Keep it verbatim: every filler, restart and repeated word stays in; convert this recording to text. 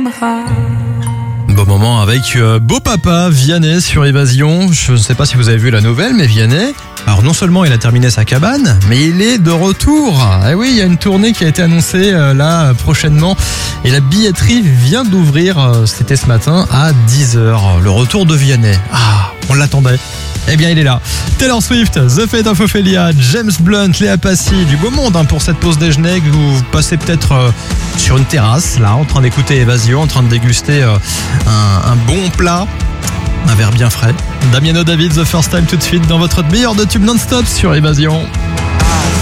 m'aimera. Bon moment avec euh, Beau Papa Vianney sur Évasion. Je ne sais pas si vous avez vu la nouvelle, mais Vianney, alors non seulement il a terminé sa cabane, mais il est de retour. Eh oui, il y a une tournée qui a été annoncée euh, là prochainement et la billetterie vient d'ouvrir, euh, c'était ce matin à dix heures. Le retour de Vianney. Ah, on l'attendait. Eh bien, il est là. Taylor Swift, The Fate of Ophelia, James Blunt, Léa Passy, du beau monde hein, pour cette pause déjeuner que vous passez peut-être euh, sur une terrasse, là, en train d'écouter Évasion, en train de déguster euh, un, un bon plat, un verre bien frais. Damiano David, The First Time tout de suite dans votre meilleur de tube non-stop sur Évasion.